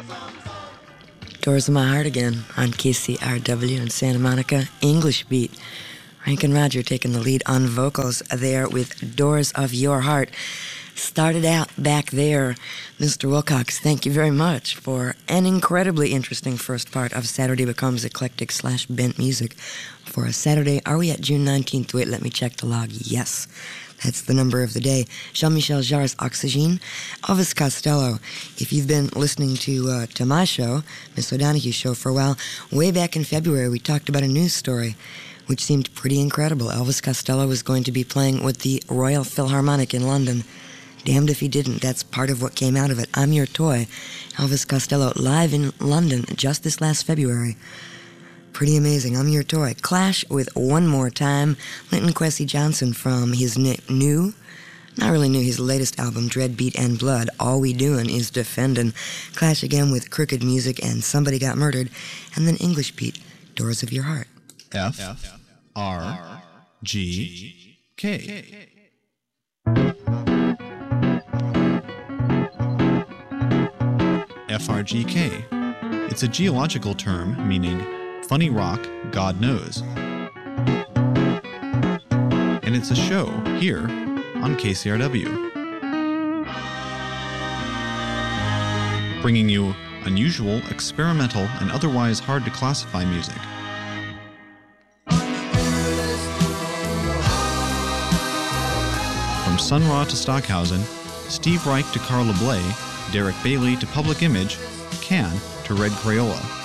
Doors of My Heart again on KCRW in Santa Monica. English Beat. Rankin Roger taking the lead on vocals there with Doors of Your Heart. Started out back there, Mr. Wilcox, thank you very much for an incredibly interesting first part of Saturday Becomes Eclectic/Bent Music. For a Saturday, are we at June 19th? Wait, let me check the log. Yes, that's the number of the day. Jean-Michel Jarre's Oxygene. Elvis Costello. If you've been listening to my show, Miss O'Donoghue's show, for a while, way back in February, we talked about a news story which seemed pretty incredible. Elvis Costello was going to be playing with the Royal Philharmonic in London. Damned if he didn't. That's part of what came out of it. I'm Your Toy. Elvis Costello live in London just this last February. Pretty amazing. I'm Your Toy. Clash with One More Time. Linton Kwesi Johnson from his new, not really new, his latest album, Dread, Beat, and Blood. All We Doin' Is Defendin'. Clash again with Crooked Music and Somebody Got Murdered. And then English Beat, Doors of Your Heart. F-R-G-K. FRGK. It's a geological term meaning funny rock, God knows. And it's a show here on KCRW. Bringing you unusual, experimental, and otherwise hard to classify music. From Sun Ra to Stockhausen, Steve Reich to Carla Bley, Derek Bailey to Public Image, Can to Red Crayola.